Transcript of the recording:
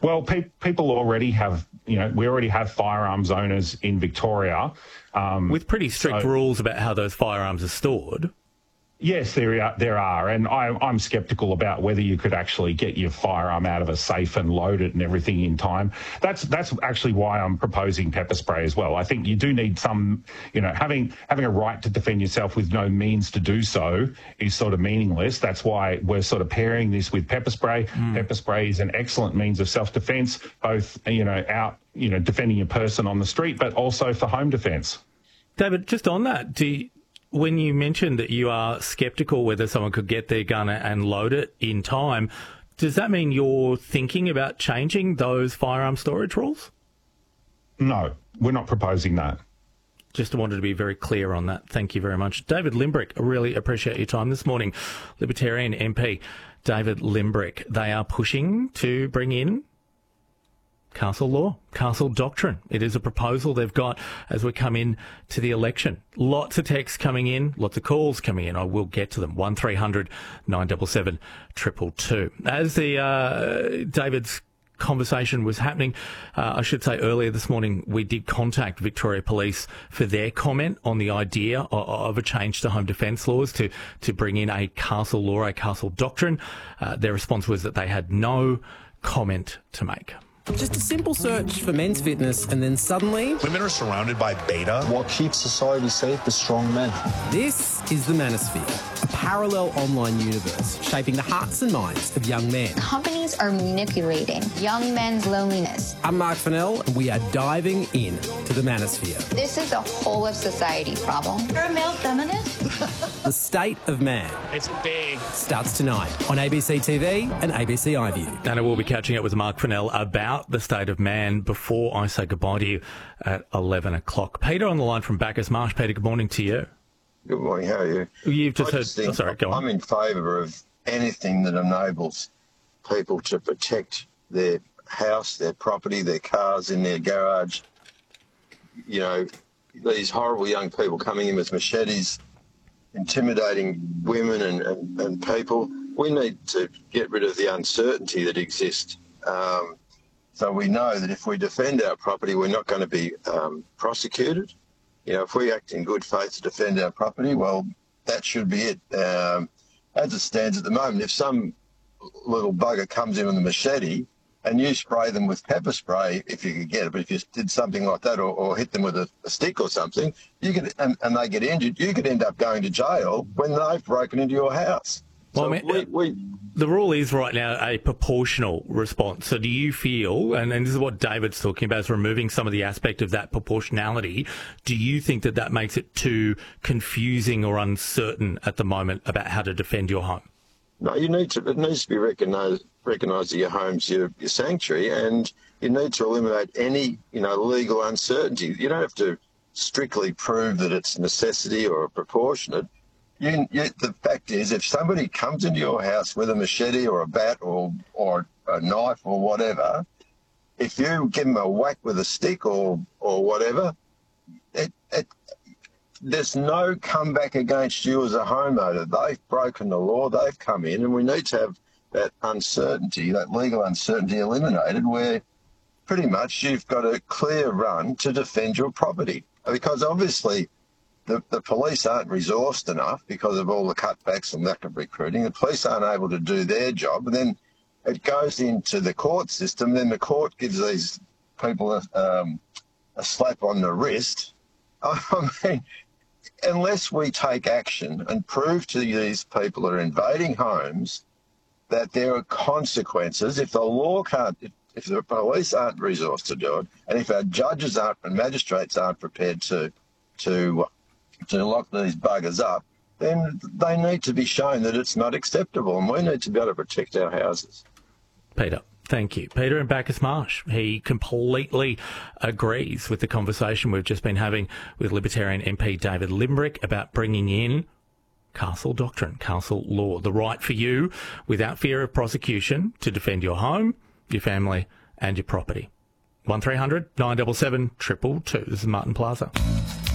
Well, people already have, we already have firearms owners in Victoria. With pretty strict rules about how those firearms are stored. Yes, there are, and I'm sceptical about whether you could actually get your firearm out of a safe and load it and everything in time. That's actually why I'm proposing pepper spray as well. I think you do need some, having a right to defend yourself with no means to do so is sort of meaningless. That's why we're sort of pairing this with pepper spray. Pepper spray is an excellent means of self-defence, both, defending your person on the street, but also for home defence. David, just on that, when you mentioned that you are sceptical whether someone could get their gun and load it in time, does that mean you're thinking about changing those firearm storage rules? No, we're not proposing that. Just wanted to be very clear on that. Thank you very much. David Limbrick, I really appreciate your time this morning. Libertarian MP David Limbrick, they are pushing to bring in Castle law, Castle doctrine. It is a proposal they've got as we come in to the election. Lots of texts coming in, lots of calls coming in. I will get to them. 1300 977 222. As David's conversation was happening, I should say earlier this morning, we did contact Victoria Police for their comment on the idea of a change to home defence laws to bring in a Castle law, a Castle doctrine. Their response was that they had no comment to make. Just a simple search for men's fitness and then suddenly... women are surrounded by beta. What keeps society safe is strong men. This is the Manosphere, a parallel online universe shaping the hearts and minds of young men. Companies are manipulating young men's loneliness. I'm Mark Fennell and we are diving in to the Manosphere. This is a whole of society problem. You're a male feminist? The State of Man. It's big. Starts tonight on ABC TV and ABC iView. And I will be catching up with Mark Fennell about the State of Man before I say goodbye to you at 11 o'clock. Peter on the line from Bacchus Marsh. Peter, good morning to you. Good morning, how are you? You've just heard... sorry, go on. I'm in favour of anything that enables people to protect their house, their property, their cars in their garage. These horrible young people coming in with machetes, intimidating women and people. We need to get rid of the uncertainty that exists. So we know that if we defend our property, we're not going to be prosecuted. If we act in good faith to defend our property, well, that should be it. As it stands at the moment, if some little bugger comes in with a machete and you spray them with pepper spray, if you could get it, but if you did something like that or hit them with a stick or something, you could, and they get injured, you could end up going to jail when they've broken into your house. Well, So the rule is right now a proportional response. So do you feel, and this is what David's talking about, is removing some of the aspect of that proportionality, do you think that makes it too confusing or uncertain at the moment about how to defend your home? No, it needs to be recognised that your home's your sanctuary, and you need to eliminate any, legal uncertainty. You don't have to strictly prove that it's necessity or proportionate. The fact is, if somebody comes into your house with a machete or a bat or a knife or whatever, if you give them a whack with a stick or whatever, there's no comeback against you as a homeowner. They've broken the law, they've come in, and we need to have that uncertainty, that legal uncertainty eliminated, where pretty much you've got a clear run to defend your property. Because obviously the police aren't resourced enough because of all the cutbacks and lack of recruiting. The police aren't able to do their job, and then it goes into the court system. Then the court gives these people a slap on the wrist. I mean, unless we take action and prove to these people that are invading homes that there are consequences, if the law can't, if the police aren't resourced to do it, and if our judges aren't and magistrates aren't prepared to lock these buggers up, then they need to be shown that it's not acceptable, and we need to be able to protect our houses. Peter, thank you. Peter in Bacchus Marsh, he completely agrees with the conversation we've just been having with Libertarian MP David Limbrick about bringing in Castle doctrine, Castle law, the right for you, without fear of prosecution, to defend your home, your family and your property. 1300 977 222. This is Martin Plaza.